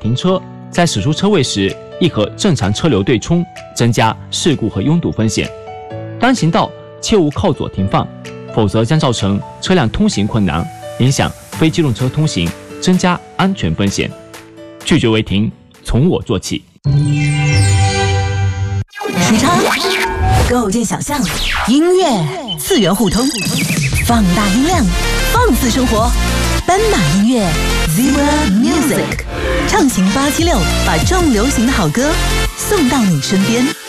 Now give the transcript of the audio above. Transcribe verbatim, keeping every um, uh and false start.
停车，在驶出车位时亦和正常车流对冲，增加事故和拥堵风险。单行道切勿靠左停放，否则将造成车辆通行困难，影响非机动车通行，增加安全风险。拒绝违停，从我做起。 时差构建想象，音乐次元互通，放大音量，放肆生活。斑马音乐 Zebra Music 畅行八七六，把重流行的好歌送到你身边。